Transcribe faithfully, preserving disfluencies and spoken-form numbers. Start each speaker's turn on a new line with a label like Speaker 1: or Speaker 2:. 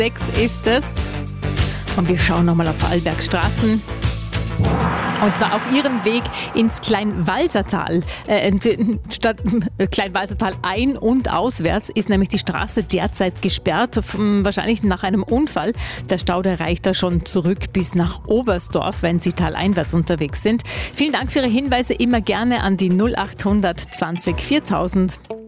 Speaker 1: sechs ist es. Und wir schauen nochmal auf Vorarlbergstraßen. Und zwar auf ihren Weg ins Kleinwalsertal. Äh, statt äh, Kleinwalsertal ein- und auswärts ist nämlich die Straße derzeit gesperrt, wahrscheinlich nach einem Unfall. Der Stau, der reicht da schon zurück bis nach Oberstdorf, wenn Sie taleinwärts unterwegs sind. Vielen Dank für Ihre Hinweise, immer gerne an die null acht hundert zwanzig viertausend.